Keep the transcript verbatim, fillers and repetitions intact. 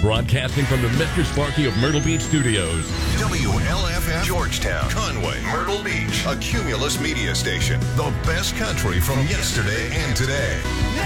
Broadcasting from the Mister Sparky of Myrtle Beach Studios. W L F F, Georgetown, Conway, Myrtle Beach. A Cumulus media station. The best country from yesterday and today.